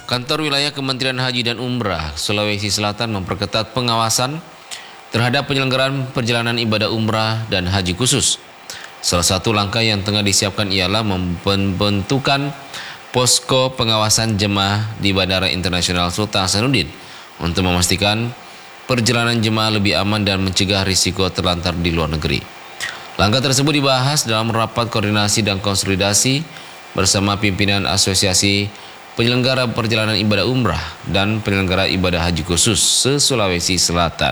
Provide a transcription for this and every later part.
Kantor Wilayah Kementerian Haji dan Umrah Sulawesi Selatan memperketat pengawasan terhadap penyelenggaraan perjalanan ibadah umrah dan haji khusus. Salah satu langkah yang tengah disiapkan ialah membentukan posko pengawasan jemaah di Bandara Internasional Sultan Hasanuddin untuk memastikan perjalanan jemaah lebih aman dan mencegah risiko terlantar di luar negeri. Langkah tersebut dibahas dalam rapat koordinasi dan konsolidasi bersama pimpinan Asosiasi Penyelenggara Perjalanan Ibadah Umrah dan Penyelenggara Ibadah Haji Khusus se-Sulawesi Selatan.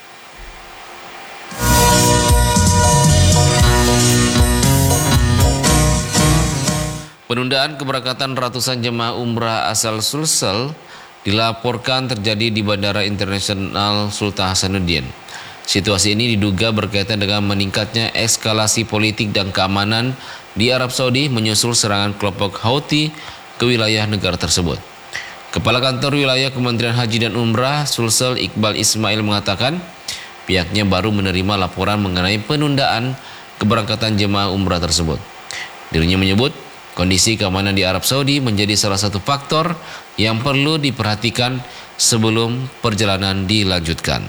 Penundaan keberangkatan ratusan jemaah umrah asal Sulsel dilaporkan terjadi di Bandara Internasional Sultan Hasanuddin. Situasi ini diduga berkaitan dengan meningkatnya eskalasi politik dan keamanan di Arab Saudi menyusul serangan kelompok Houthi ke wilayah negara tersebut. Kepala Kantor Wilayah Kementerian Haji dan Umrah Sulsel Iqbal Ismail mengatakan pihaknya baru menerima laporan mengenai penundaan keberangkatan jemaah umrah tersebut. Dirinya menyebut kondisi keamanan di Arab Saudi menjadi salah satu faktor yang perlu diperhatikan sebelum perjalanan dilanjutkan.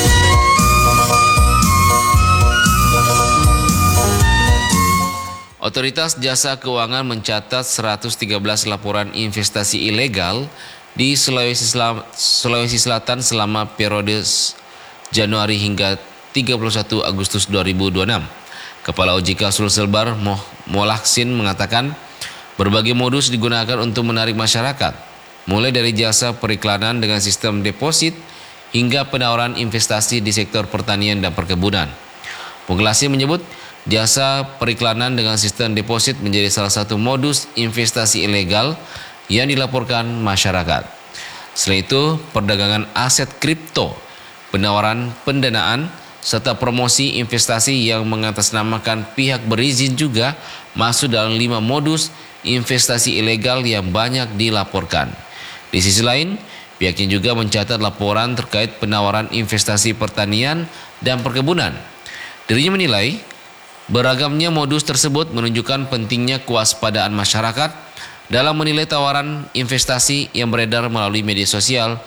Otoritas Jasa Keuangan mencatat 113 laporan investasi ilegal di Sulawesi Selatan selama periode Januari hingga 31 Agustus 2026. Kepala OJK Sulselbar Molaksin mengatakan berbagai modus digunakan untuk menarik masyarakat, mulai dari jasa periklanan dengan sistem deposit hingga penawaran investasi di sektor pertanian dan perkebunan. Molaksin menyebut jasa periklanan dengan sistem deposit menjadi salah satu modus investasi ilegal yang dilaporkan masyarakat. Selain itu, perdagangan aset kripto, penawaran pendanaan, serta promosi investasi yang mengatasnamakan pihak berizin juga masuk dalam 5 modus investasi ilegal yang banyak dilaporkan. Di sisi lain, pihaknya juga mencatat laporan terkait penawaran investasi pertanian dan perkebunan. Dirinya menilai beragamnya modus tersebut menunjukkan pentingnya kewaspadaan masyarakat dalam menilai tawaran investasi yang beredar melalui media sosial